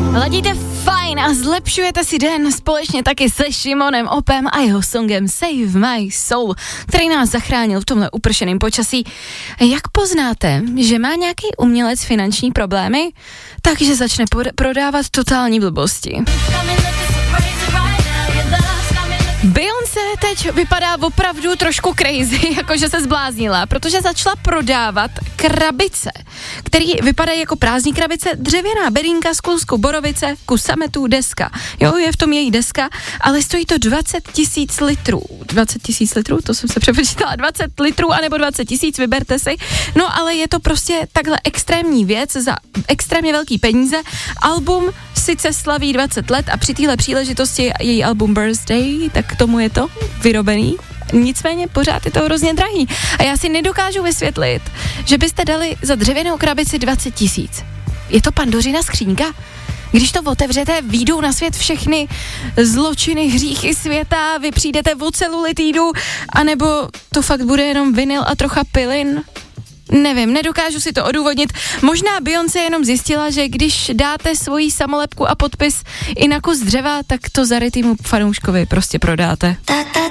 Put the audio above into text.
Ladíte fajn a zlepšujete si den společně taky se Šimonem Opem a jeho songem Save My Soul, který nás zachránil v tomhle upršeném počasí. Jak poznáte, že má nějaký umělec finanční problémy? Takže začne prodávat totální blbosti. Beyoncé teď vypadá opravdu trošku crazy, jakože se zbláznila, protože začala prodávat krabice, které vypadají jako prázdní krabice, dřevěná bedínka z kousku borovice, kus sametů, deska. Jo, je v tom její deska, ale stojí to 20 000 litrů. 20 000 litrů, to jsem se přepočítala, 20 litrů anebo 20 000, vyberte si. No ale je to prostě takhle extrémní věc za extrémně velký peníze. Album sice slaví 20 let a při téhle příležitosti její album Birthday, tak k tomu je to vyrobený. Nicméně pořád je to hrozně drahý. A já si nedokážu vysvětlit, že byste dali za dřevěnou krabici 20 000. Je to Pandořina skřínka? Když to otevřete, vyjdou na svět všechny zločiny, hříchy světa, vy přijdete o celulitídu, anebo to fakt bude jenom vinyl a trocha pilin? Nevím, nedokážu si to odůvodnit. Možná Beyoncé jenom zjistila, že když dáte svoji samolepku a podpis i na kus dřeva, tak to zarytýmu fanouškovi prostě prodáte.